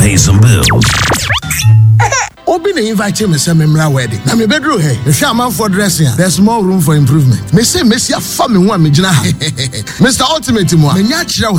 pay some bills. Obi na invite me say memra wedding. Na me bedroom here. If you man for dressing, there's more room for improvement. Me say Messi afa me ho a me gina ha. Mr. Ultimate mo. Me nya kire